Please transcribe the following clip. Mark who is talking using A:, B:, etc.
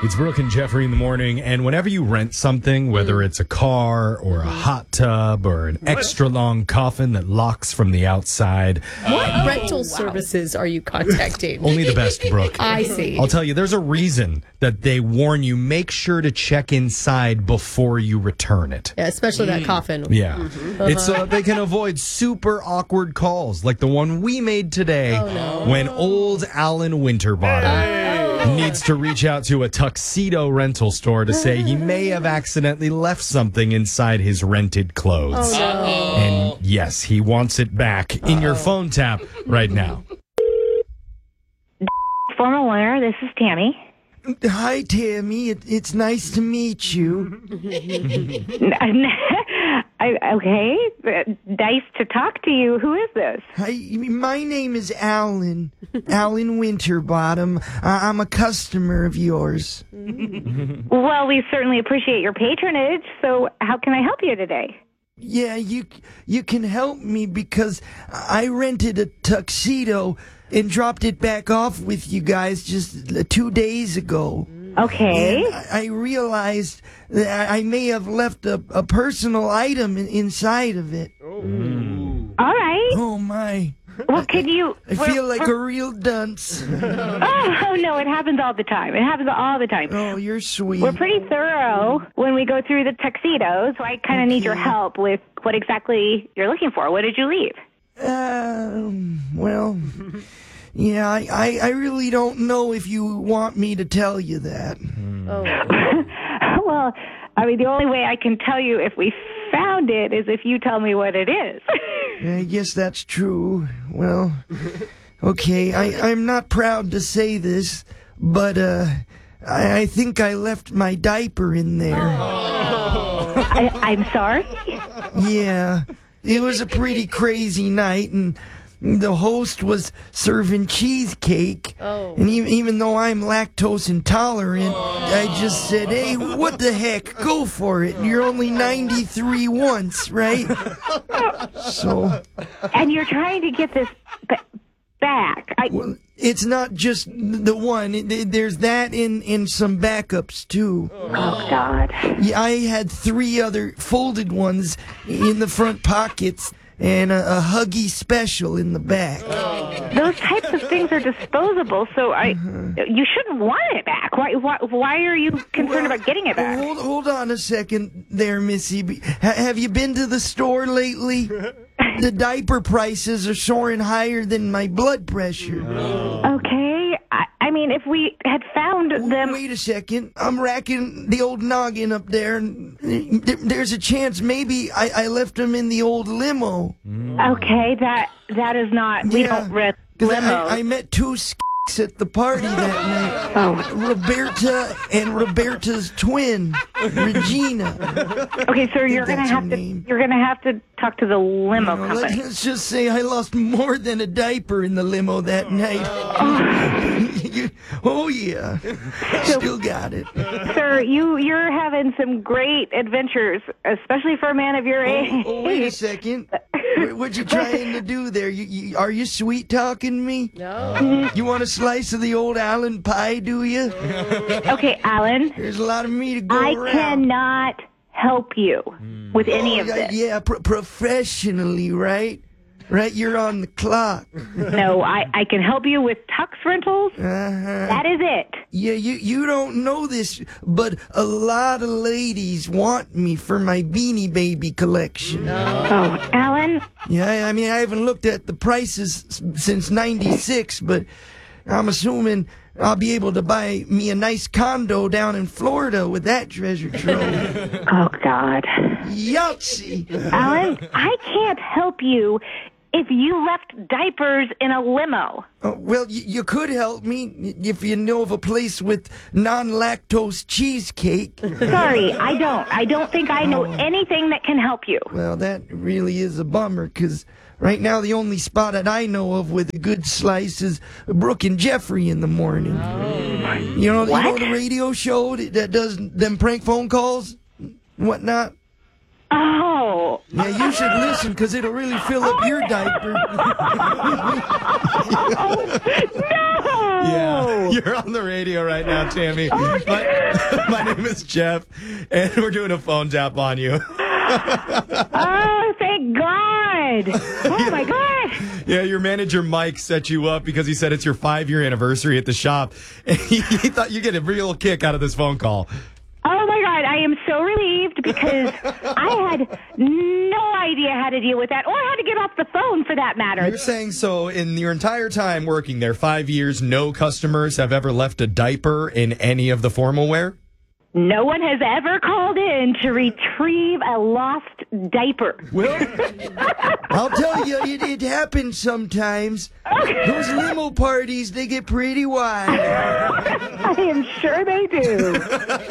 A: It's Brooke and Jeffrey in the morning, and whenever you rent something, whether it's a car or a hot tub or an extra long coffin that locks from the outside.
B: What rental services are you contacting?
A: Only the best, Brooke.
B: I see.
A: I'll tell you, there's a reason that they warn you, make sure to check inside before you return it.
B: Yeah, especially that coffin.
A: Yeah. It's they can avoid super awkward calls like the one we made today when old Alan Winterbottom needs to reach out to a tuxedo rental store to say he may have accidentally left something inside his rented clothes. And yes, he wants it back in your phone tap right now.
C: Formal Winter, this is Tammy.
D: Hi, Tammy. It's nice to meet you.
C: Okay, nice to talk to you. Who is this?
D: Hi, my name is Alan. Alan Winterbottom. I'm a customer of yours.
C: Well, we certainly appreciate your patronage. So how can I help you today?
D: Yeah, you can help me because I rented a tuxedo and dropped it back off with you guys just 2 days ago.
C: Okay.
D: And I realized that I may have left a personal item inside of it.
C: All right.
D: Oh, my.
C: Well, could you...
D: I feel like a real dunce.
C: Oh, no, it happens all the time. It happens all the time.
D: Oh, you're sweet.
C: We're pretty thorough when we go through the tuxedo, so I kind of need your help with what exactly you're looking for. What did you leave?
D: Well, yeah, I really don't know if you want me to tell you that.
C: Well, I mean, the only way I can tell you if we found it is if you tell me what it is.
D: I guess that's true. Well, okay, I'm not proud to say this, but I think I left my diaper in there.
C: I'm sorry?
D: Yeah, it was a pretty crazy night, and the host was serving cheesecake. And even though I'm lactose intolerant, I just said, hey, what the heck, go for it. You're only 93 once, right? So.
C: And you're trying to get this back.
D: Well, it's not just the one. There's that in some backups, too.
C: Oh, God.
D: Yeah, I had 3 other folded ones in the front pockets and a Huggy Special in the back.
C: Those types of things are disposable, so you shouldn't want it back. Why are you concerned about getting it back?
D: Hold on a second there, Missy. Have you been to the store lately? The diaper prices are soaring higher than my blood pressure.
C: Okay. I mean, if we had found them...
D: Wait a second. I'm racking the old noggin up there, and there's a chance maybe I left them in the old limo.
C: Okay, that is not... We don't rent limos.
D: I met 2 at the party that night.
C: Oh.
D: Roberta and Roberta's twin, Regina.
C: Okay, so you're gonna have to talk to the limo company.
D: Let's just say I lost more than a diaper in the limo that night. Oh yeah, still got it.
C: Sir, you're having some great adventures, especially for a man of your age.
D: Oh, wait a second. What you trying to do there? Are you sweet talking me?
B: No.
D: You want a slice of the old Allen pie, do you?
C: Okay, Alan.
D: There's a lot of me to go around.
C: I cannot help you with any of this.
D: Yeah, professionally, right? Right, you're on the clock.
C: No, I can help you with tux rentals. That is it.
D: Yeah, you don't know this, but a lot of ladies want me for my Beanie Baby collection.
C: Oh, Alan?
D: Yeah, I mean, I haven't looked at the prices since '96, but I'm assuming I'll be able to buy me a nice condo down in Florida with that treasure trove.
C: Oh, God.
D: Yahtzee!
C: Alan, I can't help you if you left diapers in a limo.
D: Well, you could help me if you know of a place with non-lactose cheesecake.
C: Sorry, I don't. I don't think I know anything that can help you.
D: Well, that really is a bummer, because right now the only spot that I know of with a good slice is Brooke and Jeffrey in the morning. You know the radio show that does them prank phone calls and whatnot?
C: Oh.
D: Yeah, you should listen, because it'll really fill up your diaper.
C: No!
A: Yeah, you're on the radio right now, Tammy. My name is Jeff, and we're doing a phone tap on you.
C: Oh, thank God. Oh, my God.
A: Yeah, your manager, Mike, set you up because he said it's your 5-year anniversary at the shop, and he thought you'd get a real kick out of this phone call.
C: Oh, my God. I am so relieved because I had no idea how to deal with that or how to get off the phone, for that matter.
A: You're saying so in your entire time working there, 5 years, no customers have ever left a diaper in any of the formal wear?
C: No one has ever called in to retrieve a lost diaper.
D: Well, I'll tell you, it happens sometimes. Those limo parties, they get pretty wild.
C: I am sure they do.